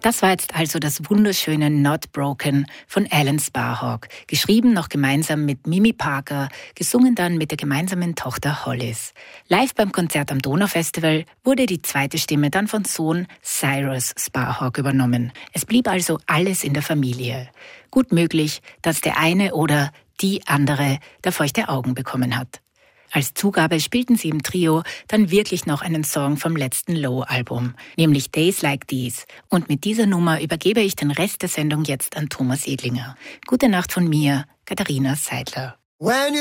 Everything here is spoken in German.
Das war jetzt also das wunderschöne Not Broken von Alan Sparhawk, geschrieben noch gemeinsam mit Mimi Parker, gesungen dann mit der gemeinsamen Tochter Hollis. Live beim Konzert am Donaufestival wurde die zweite Stimme dann von Sohn Cyrus Sparhawk übernommen. Es blieb also alles in der Familie. Gut möglich, dass der eine oder die andere da feuchte Augen bekommen hat. Als Zugabe spielten sie im Trio dann wirklich noch einen Song vom letzten Low-Album, nämlich Days Like These. Und mit dieser Nummer übergebe ich den Rest der Sendung jetzt an Thomas Edlinger. Gute Nacht von mir, Katharina Seidler.